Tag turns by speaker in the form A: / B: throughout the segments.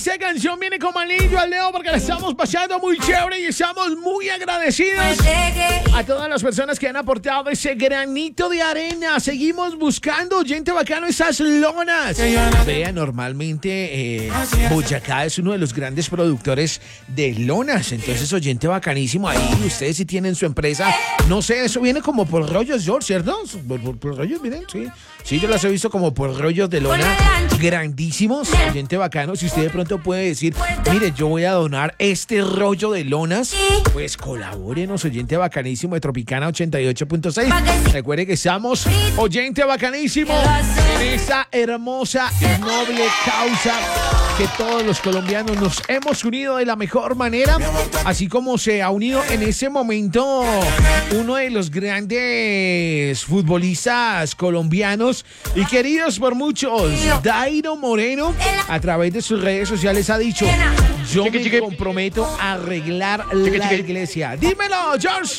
A: esta canción viene como anillo al dedo porque la estamos pasando muy chévere y estamos muy agradecidos a todas las personas que han aportado ese granito de arena. Seguimos buscando oyente bacano esas lonas. Vea, normalmente Boyacá es uno de los grandes productores de lonas. Entonces, oyente bacanísimo ahí. Ustedes si tienen su empresa, no sé, eso viene como por rollos, George, ¿cierto? Por rollos, miren, sí. Sí, yo las he visto como por rollos de lona grandísimos. Oyente bacano, si usted de pronto puede decir, mire, yo voy a donar este rollo de lonas, pues colabórenos, oyente bacanísimo de Tropicana 88.6. Recuerde que estamos, oyente bacanísimo, en esa hermosa y noble causa que todos los colombianos nos hemos unido de la mejor manera, así como se ha unido en ese momento uno de los grandes futbolistas colombianos y queridos por muchos, Dairo Moreno, a través de sus redes sociales ha dicho: yo me comprometo a arreglar la iglesia. Dímelo, George.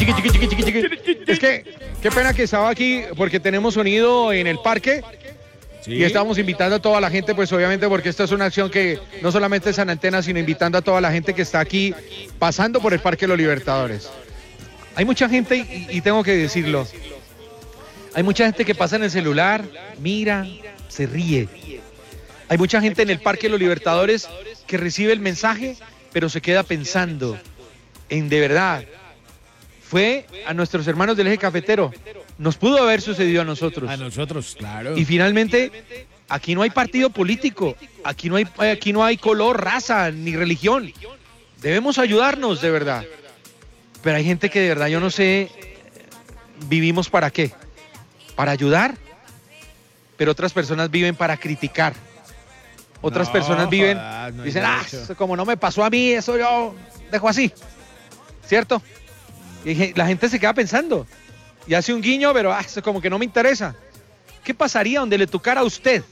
B: Es que, qué pena que estaba aquí porque tenemos sonido en el parque. Sí. Y estamos invitando a toda la gente, pues obviamente porque esta es una acción que no solamente es en antena, sino invitando a toda la gente que está aquí pasando por el Parque de los Libertadores. Hay mucha gente, y tengo que decirlo, hay mucha gente que pasa en el celular, mira, se ríe. Hay mucha gente en el Parque de los Libertadores que recibe el mensaje, pero se queda pensando en de verdad. Fue a nuestros hermanos del eje cafetero. Nos pudo haber sucedido a nosotros.
A: A nosotros, claro.
B: Y finalmente, aquí no hay partido político, aquí no hay color, raza, ni religión. Debemos ayudarnos, de verdad. Pero hay gente que de verdad, yo no sé, vivimos para qué. Para ayudar, pero otras personas viven para criticar. Otras personas viven, dicen, como no me pasó a mí, eso yo dejo así. ¿Cierto? Y la gente se queda pensando. Y hace un guiño, pero eso como que no me interesa. ¿Qué pasaría donde le tocara a usted?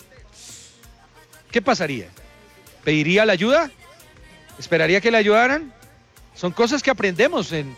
B: ¿Qué pasaría? ¿Pediría la ayuda? ¿Esperaría que le ayudaran? Son cosas que aprendemos en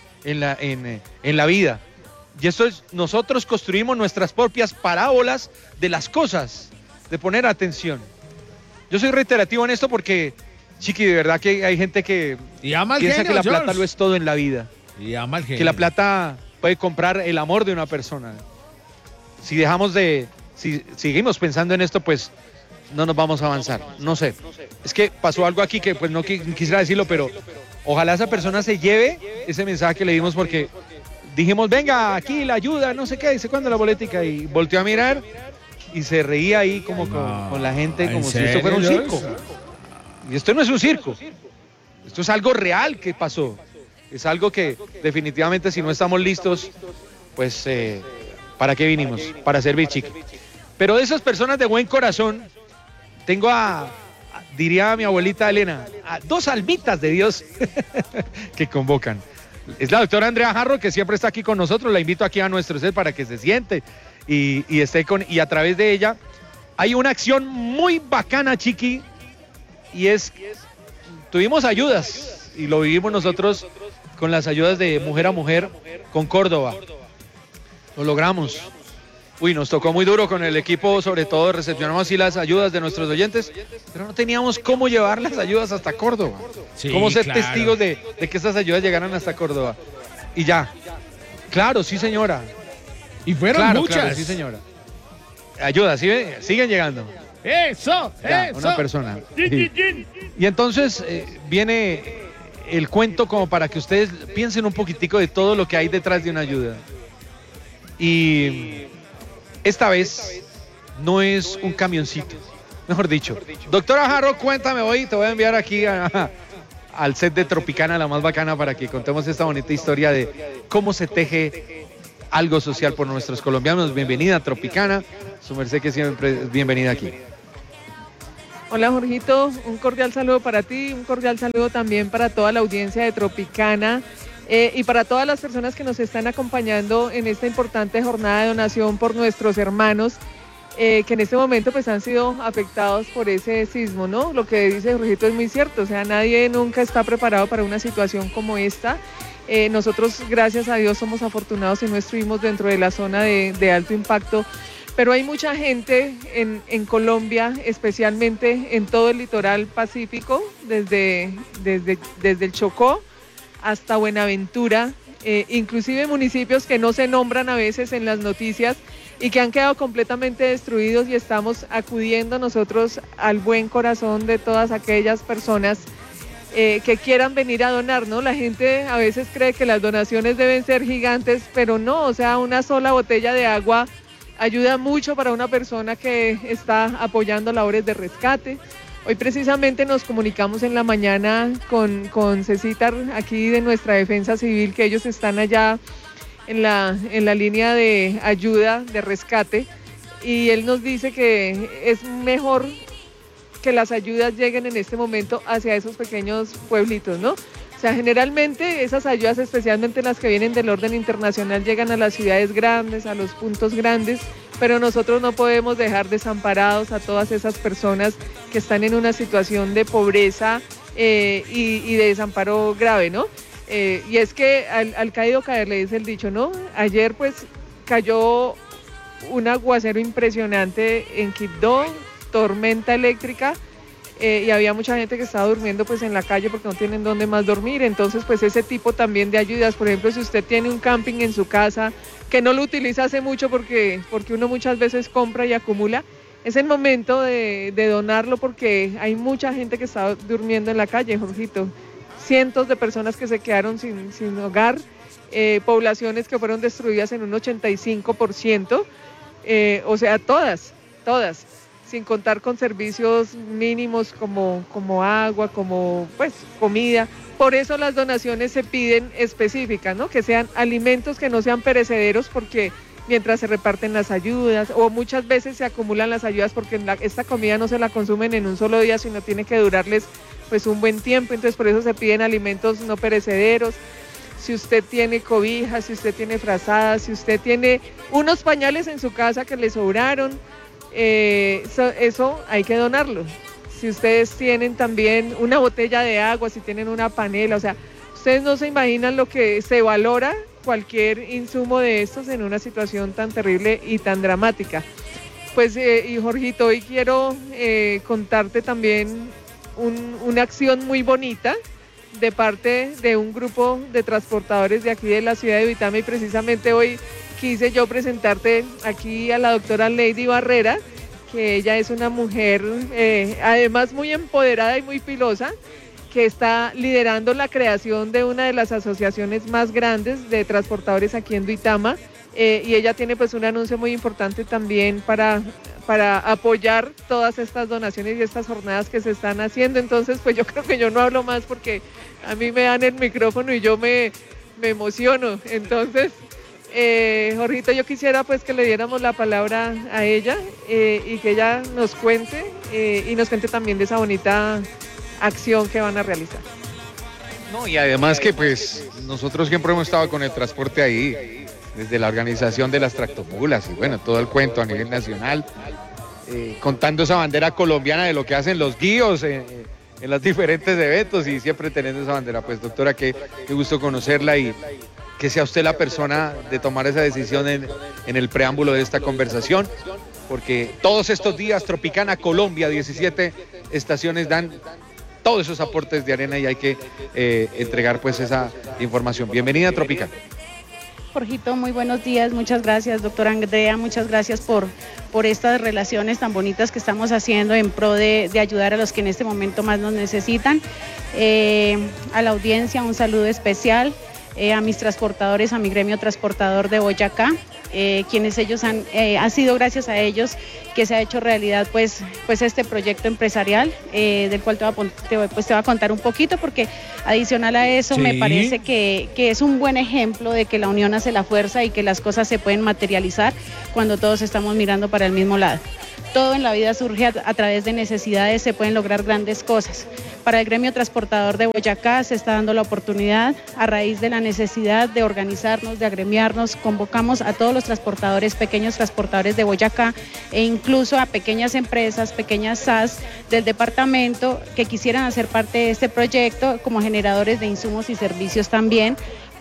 B: la vida. Y esto es, nosotros construimos nuestras propias parábolas de las cosas, de poner atención. Yo soy reiterativo en esto porque, Chiqui, de verdad que hay gente que piensa que la plata lo es todo en la vida. Que la plata puede comprar el amor de una persona. Si seguimos pensando en esto, pues no nos vamos a avanzar. No sé. Es que pasó algo aquí que pues no quisiera decirlo, pero ojalá esa persona se lleve ese mensaje que le dimos porque dijimos, venga, aquí la ayuda, no sé qué, dice cuándo la boletica, y volteó a mirar y se reía ahí como con la gente, como si esto fuera un circo. Y esto no es un circo. Esto es algo real que pasó. Es algo que definitivamente si no estamos listos, pues ¿para qué vinimos? Para servir, Chiqui. Pero de esas personas de buen corazón, tengo diría mi abuelita Elena, a dos almitas de Dios que convocan. Es la doctora Andrea Jarro, que siempre está aquí con nosotros. La invito aquí a nuestro set para que se siente y esté y a través de ella hay una acción muy bacana, Chiqui, y tuvimos ayudas y lo vivimos nosotros con las ayudas de Mujer a Mujer con Córdoba. Lo logramos. Uy, nos tocó muy duro con el equipo, sobre todo recepcionamos así las ayudas de nuestros oyentes, pero no teníamos cómo llevar las ayudas hasta Córdoba. Sí, cómo ser testigos de que esas ayudas llegaran hasta Córdoba. Y ya. Claro, sí, señora.
A: Y fueron muchas.
B: Claro, sí, señora. Ayudas, ¿sí? Siguen llegando.
A: Eso.
B: Una persona. Y entonces viene el cuento como para que ustedes piensen un poquitico de todo lo que hay detrás de una ayuda. Y esta vez no es un camioncito, mejor dicho. Doctora Jarro, cuéntame hoy, te voy a enviar aquí al set de Tropicana, la más bacana, para que contemos esta bonita historia de cómo se teje algo social por nuestros colombianos. Bienvenida a Tropicana, su merced que siempre es bienvenida aquí.
C: Hola Jorgito, un cordial saludo para ti, un cordial saludo también para toda la audiencia de Tropicana y para todas las personas que nos están acompañando en esta importante jornada de donación por nuestros hermanos que en este momento pues han sido afectados por ese sismo, ¿no? Lo que dice Jorgito es muy cierto, o sea, nadie nunca está preparado para una situación como esta. Nosotros, gracias a Dios, somos afortunados y no estuvimos dentro de la zona de alto impacto, pero hay mucha gente en Colombia, especialmente en todo el litoral pacífico, desde el Chocó hasta Buenaventura, inclusive municipios que no se nombran a veces en las noticias y que han quedado completamente destruidos, y estamos acudiendo nosotros al buen corazón de todas aquellas personas que quieran venir a donar, ¿no? La gente a veces cree que las donaciones deben ser gigantes, pero no, o sea, una sola botella de agua ayuda mucho para una persona que está apoyando labores de rescate. Hoy precisamente nos comunicamos en la mañana con Cecitar, aquí de nuestra Defensa Civil, que ellos están allá en la línea de ayuda, de rescate, y él nos dice que es mejor que las ayudas lleguen en este momento hacia esos pequeños pueblitos, ¿no? O sea, generalmente esas ayudas, especialmente las que vienen del orden internacional, llegan a las ciudades grandes, a los puntos grandes, pero nosotros no podemos dejar desamparados a todas esas personas que están en una situación de pobreza y de desamparo grave, ¿no? Y es que al caído caer, le dice el dicho, ¿no? Ayer pues cayó un aguacero impresionante en Quibdó, tormenta eléctrica, y había mucha gente que estaba durmiendo pues en la calle porque no tienen dónde más dormir. Entonces pues ese tipo también de ayudas, por ejemplo, si usted tiene un camping en su casa que no lo utiliza hace mucho porque uno muchas veces compra y acumula, es el momento de donarlo, porque hay mucha gente que está durmiendo en la calle, Jorgito. Cientos de personas que se quedaron sin hogar, poblaciones que fueron destruidas en un 85%, o sea, todas, sin contar con servicios mínimos como agua, como pues comida. Por eso las donaciones se piden específicas, ¿no? Que sean alimentos que no sean perecederos, porque mientras se reparten las ayudas, o muchas veces se acumulan las ayudas porque esta comida no se la consumen en un solo día, sino tiene que durarles pues un buen tiempo. Entonces por eso se piden alimentos no perecederos. Si usted tiene cobijas, si usted tiene frazadas, si usted tiene unos pañales en su casa que le sobraron, eso hay que donarlo. Si ustedes tienen también una botella de agua, si tienen una panela, o sea, ustedes no se imaginan lo que se valora cualquier insumo de estos en una situación tan terrible y tan dramática. Pues, y Jorgito, hoy quiero contarte también una acción muy bonita de parte de un grupo de transportadores de aquí de la ciudad de Uitama, y precisamente hoy quise yo presentarte aquí a la doctora Lady Barrera, que ella es una mujer además muy empoderada y muy pilosa, que está liderando la creación de una de las asociaciones más grandes de transportadores aquí en Duitama, y ella tiene pues un anuncio muy importante también para apoyar todas estas donaciones y estas jornadas que se están haciendo. Entonces pues yo creo que yo no hablo más porque a mí me dan el micrófono y yo me emociono. Entonces Jorgito, yo quisiera pues que le diéramos la palabra a ella y que ella nos cuente y nos cuente también de esa bonita acción que van a realizar.
B: No, y además que pues nosotros siempre hemos estado con el transporte ahí, desde la organización de las tractomulas y bueno, todo el cuento a nivel nacional, contando esa bandera colombiana de lo que hacen los guíos en los diferentes eventos, y siempre teniendo esa bandera. Pues doctora, qué gusto conocerla, y que sea usted la persona de tomar esa decisión en el preámbulo de esta conversación, porque todos estos días Tropicana Colombia, 17 estaciones dan todos esos aportes de arena y hay que entregar pues esa información. Bienvenida a Tropicana.
D: Jorgito, muy buenos días, muchas gracias, doctora Andrea, muchas gracias por estas relaciones tan bonitas que estamos haciendo en pro de ayudar a los que en este momento más nos necesitan. A la audiencia un saludo especial, a mis transportadores, a mi gremio transportador de Boyacá, quienes ellos ha sido gracias a ellos que se ha hecho realidad pues este proyecto empresarial, del cual te voy a contar un poquito, porque adicional a eso, sí, me parece que es un buen ejemplo de que la unión hace la fuerza y que las cosas se pueden materializar cuando todos estamos mirando para el mismo lado. Todo en la vida surge a través de necesidades, se pueden lograr grandes cosas. Para el gremio transportador de Boyacá se está dando la oportunidad, a raíz de la necesidad de organizarnos, de agremiarnos, convocamos a todos los transportadores, pequeños transportadores de Boyacá, e incluso a pequeñas empresas, pequeñas SAS del departamento que quisieran hacer parte de este proyecto como generadores de insumos y servicios también,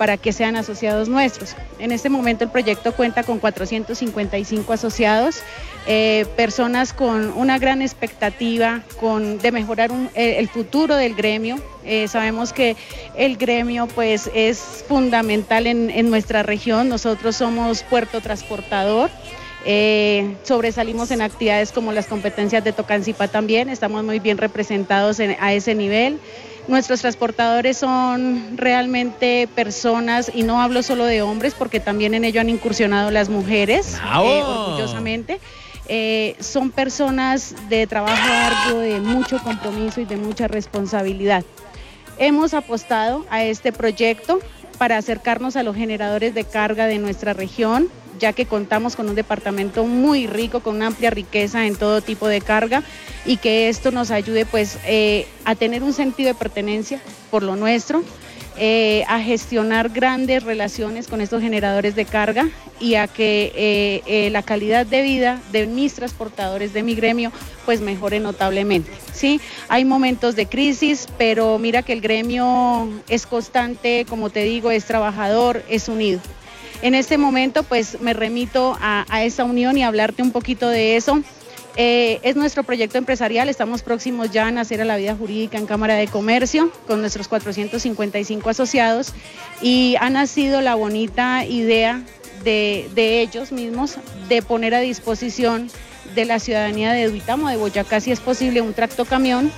D: para que sean asociados nuestros. En este momento el proyecto cuenta con 455 asociados, personas con una gran expectativa de mejorar el futuro del gremio. Sabemos que el gremio pues es fundamental en nuestra región. Nosotros somos puerto transportador. Sobresalimos en actividades como las competencias de Tocancipá también, estamos muy bien representados a ese nivel. Nuestros transportadores son realmente personas, y no hablo solo de hombres, porque también en ello han incursionado las mujeres, orgullosamente. Son personas de trabajo arduo, de mucho compromiso y de mucha responsabilidad. Hemos apostado a este proyecto para acercarnos a los generadores de carga de nuestra región, ya que contamos con un departamento muy rico, con una amplia riqueza en todo tipo de carga, y que esto nos ayude pues a tener un sentido de pertenencia por lo nuestro, a gestionar grandes relaciones con estos generadores de carga y a que la calidad de vida de mis transportadores, de mi gremio, pues mejore notablemente, ¿sí? Hay momentos de crisis, pero mira que el gremio es constante, como te digo, es trabajador, es unido. En este momento pues me remito a esa unión y a hablarte un poquito de eso. Es nuestro proyecto empresarial, estamos próximos ya a nacer a la vida jurídica en Cámara de Comercio con nuestros 455 asociados, y ha nacido la bonita idea de ellos mismos de poner a disposición de la ciudadanía de Duitama, de Boyacá, si es posible, un tractocamión.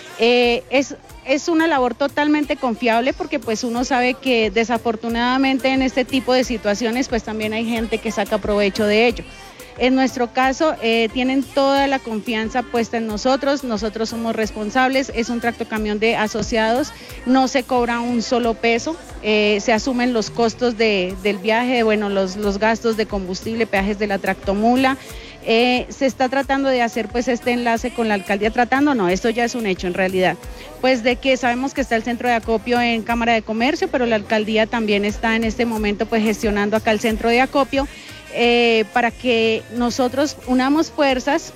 D: Es una labor totalmente confiable, porque pues uno sabe que desafortunadamente en este tipo de situaciones pues también hay gente que saca provecho de ello. En nuestro caso tienen toda la confianza puesta en nosotros somos responsables, es un tractocamión de asociados, no se cobra un solo peso, se asumen los costos del viaje, bueno, los gastos de combustible, peajes de la tractomula. Se está tratando de hacer pues este enlace con la alcaldía, esto ya es un hecho en realidad, pues de que sabemos que está el centro de acopio en Cámara de Comercio, pero la alcaldía también está en este momento pues gestionando acá el centro de acopio, para que nosotros unamos fuerzas.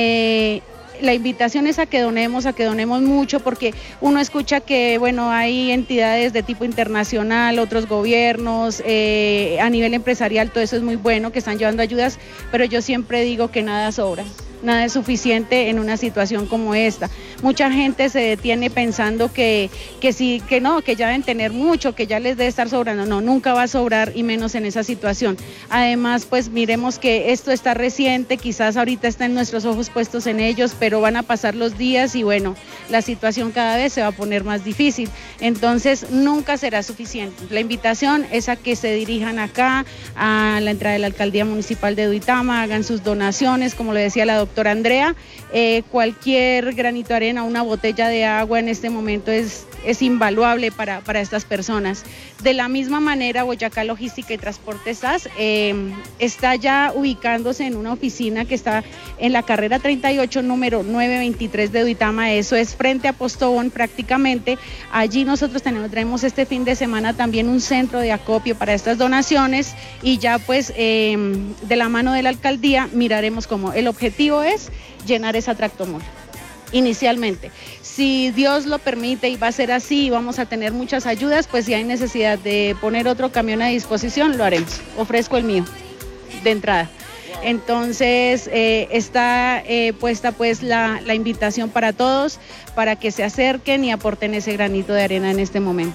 D: La invitación es a que donemos mucho, porque uno escucha que, bueno, hay entidades de tipo internacional, otros gobiernos, a nivel empresarial, todo eso es muy bueno, que están llevando ayudas, pero yo siempre digo que nada sobra, nada es suficiente en una situación como esta. Mucha gente se detiene pensando que ya deben tener mucho, que ya les debe estar sobrando. No, nunca va a sobrar, y menos en esa situación. Además, pues miremos que esto está reciente, quizás ahorita están nuestros ojos puestos en ellos, pero van a pasar los días y bueno, la situación cada vez se va a poner más difícil. Entonces, nunca será suficiente. La invitación es a que se dirijan acá, a la entrada de la Alcaldía Municipal de Duitama, hagan sus donaciones, como le decía la doctora Andrea, cualquier granito de arena, una botella de agua en este momento es invaluable para estas personas. De la misma manera, Boyacá Logística y Transporte SAS está ya ubicándose en una oficina que está en la carrera 38, número 923 de Duitama, eso es frente a Postobón prácticamente. Allí nosotros tenemos este fin de semana también un centro de acopio para estas donaciones, y ya pues de la mano de la alcaldía miraremos cómo. El objetivo es llenar esa tractomula inicialmente. Si Dios lo permite y va a ser así y vamos a tener muchas ayudas, pues si hay necesidad de poner otro camión a disposición, lo haremos. Ofrezco el mío de entrada. Entonces está puesta pues la invitación para todos, para que se acerquen y aporten ese granito de arena en este momento.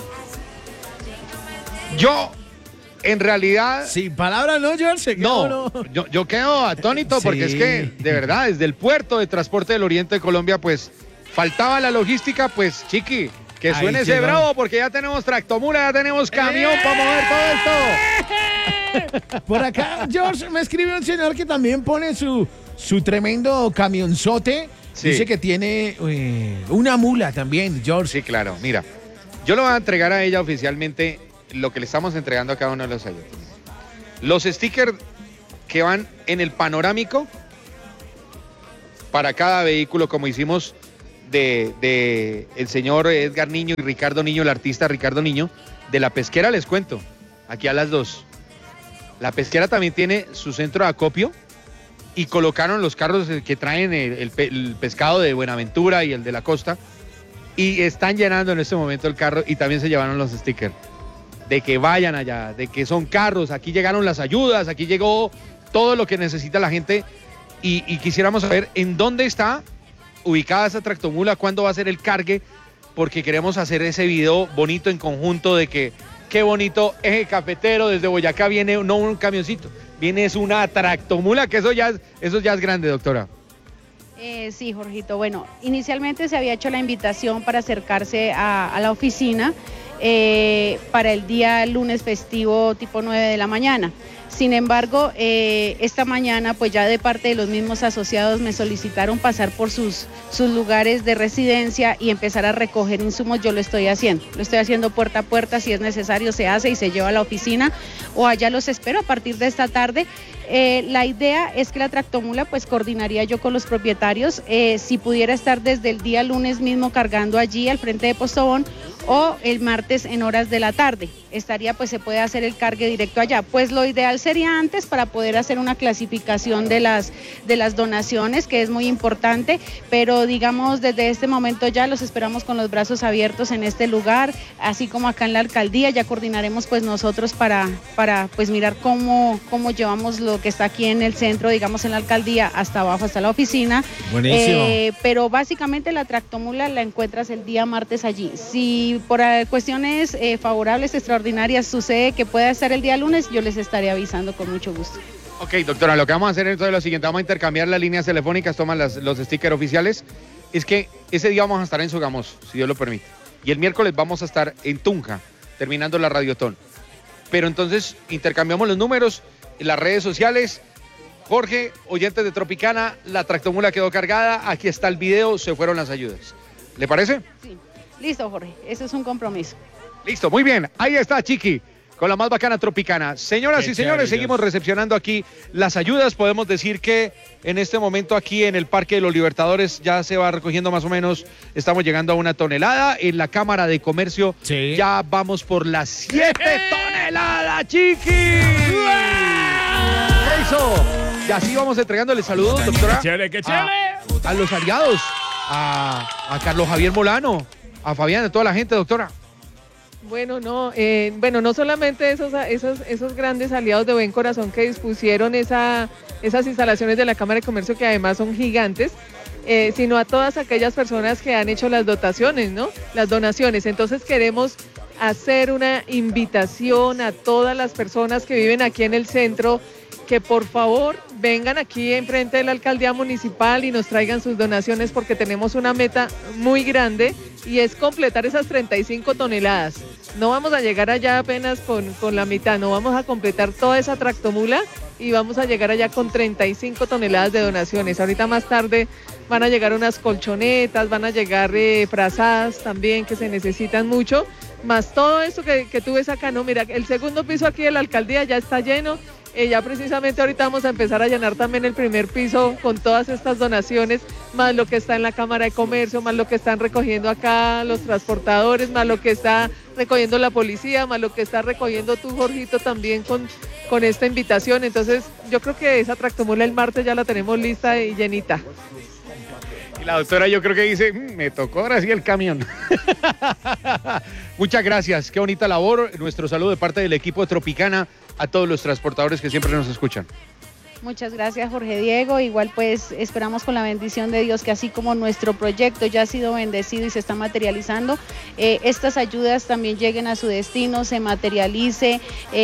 B: Yo, en realidad...
A: Sin palabras, ¿no, George?
B: No, yo quedo atónito, porque es que, de verdad, desde el puerto de transporte del Oriente de Colombia, pues, faltaba la logística, pues, chiqui, que suene ese bravo, porque ya tenemos tractomula, ya tenemos camión para mover todo esto.
A: Por acá, George, me escribe un señor que también pone su tremendo camionzote. Sí. Dice que tiene una mula también, George.
B: Sí, claro, mira, yo le voy a entregar a ella oficialmente lo que le estamos entregando a cada uno de los ayudantes. Los stickers que van en el panorámico para cada vehículo, como hicimos de el señor Edgar Niño y Ricardo Niño, el artista Ricardo Niño. De la pesquera les cuento, aquí a las 2. La pesquera también tiene su centro de acopio y colocaron los carros que traen el pescado de Buenaventura y el de la costa, y están llenando en este momento el carro, y también se llevaron los stickers. de que vayan allá, de que son carros, aquí llegaron las ayudas, aquí llegó todo lo que necesita la gente y quisiéramos saber en dónde está ubicada esa tractomula, cuándo va a ser el cargue, porque queremos hacer ese video bonito en conjunto de que qué bonito Eje Cafetero, desde Boyacá viene no un camioncito, viene es una tractomula, que eso ya es grande, doctora.
D: Sí, Jorgito. Bueno, inicialmente se había hecho la invitación para acercarse a la oficina para el día lunes festivo tipo 9 de la mañana. Sin embargo, esta mañana, pues ya de parte de los mismos asociados me solicitaron pasar por sus lugares de residencia y empezar a recoger insumos. Yo lo estoy haciendo puerta a puerta, si es necesario se hace y se lleva a la oficina o allá los espero a partir de esta tarde. La idea es que la tractomula pues coordinaría yo con los propietarios, si pudiera estar desde el día lunes mismo cargando allí al frente de Postobón o el martes en horas de la tarde. Pues se puede hacer el cargue directo allá. Pues lo ideal sería antes para poder hacer una clasificación de las donaciones, que es muy importante, pero digamos desde este momento ya los esperamos con los brazos abiertos en este lugar, así como acá en la alcaldía. Ya coordinaremos pues nosotros para pues mirar cómo llevamos lo que está aquí en el centro, digamos en la alcaldía, hasta abajo, hasta la oficina.
A: Buenísimo.
D: Pero básicamente la tractomula la encuentras el día martes allí. Si por cuestiones favorables, extraordinarias, sucede que pueda estar el día lunes, yo les estaré avisando con mucho gusto.
B: Ok, doctora, lo que vamos a hacer entonces es lo siguiente, vamos a intercambiar las líneas telefónicas, toman los stickers oficiales. Es que ese día vamos a estar en Sogamoso, si Dios lo permite. Y el miércoles vamos a estar en Tunja, terminando la Radiotón. Pero entonces intercambiamos los números, las redes sociales. Jorge, oyentes de Tropicana, la tractomula quedó cargada, aquí está el video, se fueron las ayudas. ¿Le parece?
D: Sí. Listo, Jorge, eso es un compromiso.
B: Listo, muy bien, ahí está Chiqui, con la más bacana Tropicana. Señoras y señores, seguimos recepcionando aquí las ayudas. Podemos decir que en este momento aquí en el Parque de los Libertadores ya se va recogiendo más o menos, estamos llegando a 1 tonelada. En la Cámara de Comercio ya vamos por las 7 toneladas, Chiqui. Eso. Y así vamos entregándole saludos, doctora.
A: ¡Qué chévere, qué chévere!
B: A los aliados, a Carlos Javier Molano, a Fabián, a toda la gente, doctora.
C: Bueno, no solamente esos grandes aliados de buen corazón que dispusieron esas instalaciones de la Cámara de Comercio, que además son gigantes, sino a todas aquellas personas que han hecho las dotaciones, ¿no? Las donaciones. Entonces queremos hacer una invitación a todas las personas que viven aquí en el centro, que por favor vengan aquí enfrente de la alcaldía municipal y nos traigan sus donaciones, porque tenemos una meta muy grande y es completar esas 35 toneladas. No vamos a llegar allá apenas con la mitad, no vamos a completar toda esa tractomula y vamos a llegar allá con 35 toneladas de donaciones. Ahorita más tarde van a llegar unas colchonetas, van a llegar frazadas también que se necesitan mucho, más todo esto que tú ves acá, ¿no? Mira, el segundo piso aquí de la alcaldía ya está lleno. Ya precisamente ahorita vamos a empezar a llenar también el primer piso con todas estas donaciones, más lo que está en la Cámara de Comercio, más lo que están recogiendo acá los transportadores, más lo que está recogiendo la policía, más lo que está recogiendo tú, Jorgito, también con esta invitación. Entonces yo creo que esa tractomula el martes ya la tenemos lista y llenita.
B: Y la doctora yo creo que dice, me tocó ahora sí el camión. Muchas gracias, qué bonita labor. Nuestro saludo de parte del equipo de Tropicana a todos los transportadores que siempre nos escuchan.
D: Muchas gracias, Jorge Diego. Igual pues esperamos con la bendición de Dios que así como nuestro proyecto ya ha sido bendecido y se está materializando, estas ayudas también lleguen a su destino, se materialice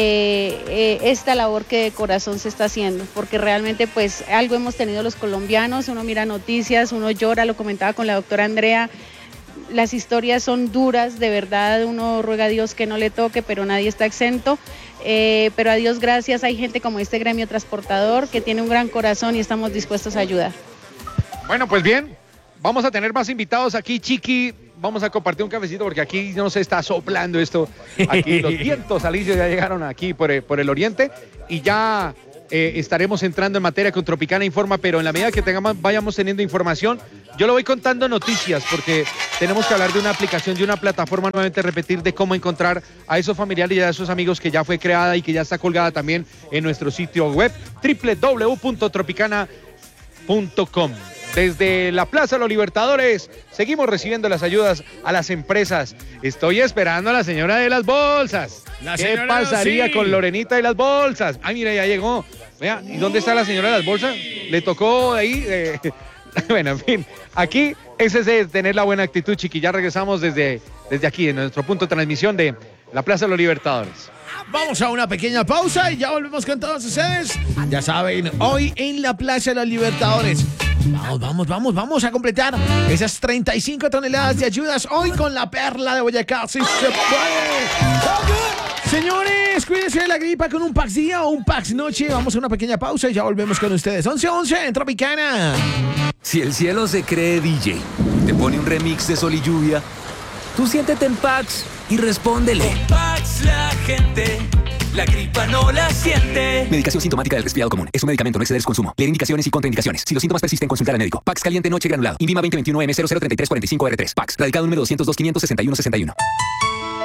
D: esta labor que de corazón se está haciendo, porque realmente pues algo hemos tenido los colombianos, uno mira noticias, uno llora, lo comentaba con la doctora Andrea. Las historias son duras, de verdad, uno ruega a Dios que no le toque, pero nadie está exento. Pero a Dios gracias, hay gente como este gremio transportador que tiene un gran corazón y estamos dispuestos a ayudar.
B: Bueno, pues bien, vamos a tener más invitados aquí, Chiqui. Vamos a compartir un cafecito porque aquí no se está soplando esto. Aquí los vientos alisios ya llegaron aquí por el oriente y ya estaremos entrando en materia con Tropicana Informa, pero en la medida que vayamos teniendo información, yo le voy contando noticias porque tenemos que hablar de una aplicación, de una plataforma, nuevamente repetir de cómo encontrar a esos familiares y a esos amigos que ya fue creada y que ya está colgada también en nuestro sitio web www.tropicana.com. desde la Plaza de los Libertadores, seguimos recibiendo las ayudas a las empresas. Estoy esperando a la señora de las bolsas. ¿Qué pasaría con Lorenita de las bolsas? Ah, mira, ya llegó. Vea, ¿y dónde está la señora de las bolsas? Le tocó ahí. Bueno, en fin, aquí ese es tener la buena actitud, chiqui. Ya regresamos desde aquí, en nuestro punto de transmisión de la Plaza de los Libertadores.
A: Vamos a una pequeña pausa y ya volvemos con todos ustedes. Ya saben, hoy en la Plaza de los Libertadores. Vamos a completar esas 35 toneladas de ayudas hoy con la Perla de Boyacá. ¡Sí se puede! Señores, cuídense de la gripa con un Pax día o un Pax noche. Vamos a una pequeña pausa y ya volvemos con ustedes. 11:11 en Tropicana.
E: Si el cielo se cree DJ, te pone un remix de Sol y Lluvia, tú siéntete en Pax y respóndele.
F: Con Pax la gente, la gripa no la siente.
E: Medicación sintomática del resfriado común. Es un medicamento, no exceder su consumo. Leer indicaciones y contraindicaciones. Si los síntomas persisten, consultar al médico. Pax caliente noche granulado. INVIMA 2021 M0035R3. Pax. Radicado número 202 561 61.